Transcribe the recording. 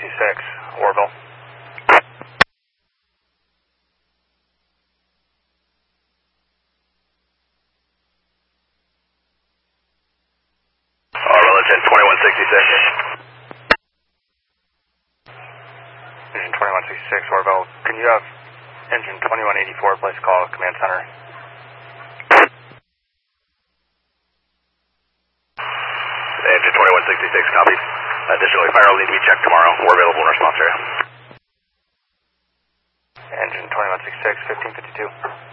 Orville. Orville, it's in 2166. Engine 2166, Orville. Can you have engine 2184 place call command center? Engine 2166, copy. Additionally, fire will need to be checked tomorrow. We're available in response area. Engine 2166, 1552.